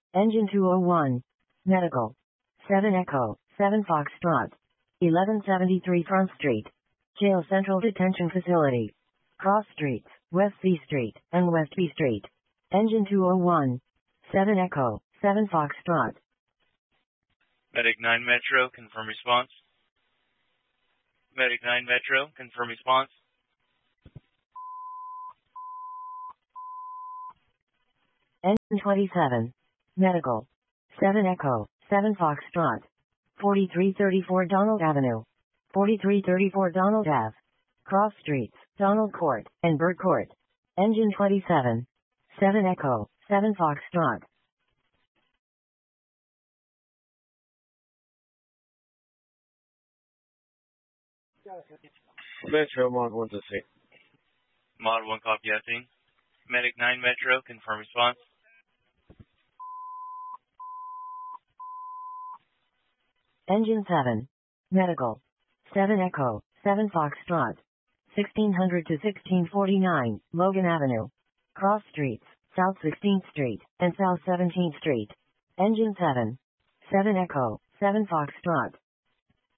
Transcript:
Engine 201. Medical. 7 Echo, 7 Foxtrot. 1173 Front Street. Jail Central Detention Facility. Cross Streets, West C Street, and West B Street. Engine 201. 7 Echo, 7 Foxtrot. Medic 9 Metro, confirm response. Medic 9 Metro, confirm response. Engine 27. Medical. 7 Echo, 7 Foxtrot. 4334 Donald Avenue. 4334 Donald Ave. Cross Streets, Donald Court, and Bird Court. Engine 27. 7 Echo, 7 Foxtrot. Metro Mod 1 to 6. Mod 1 copy asking. Medic 9 Metro, confirm response. Engine 7. Medical. 7 Echo, 7 Foxtrot. 1600 to 1649, Logan Avenue. Cross Streets, South 16th Street, and South 17th Street. Engine 7. 7 Echo, 7 Foxtrot.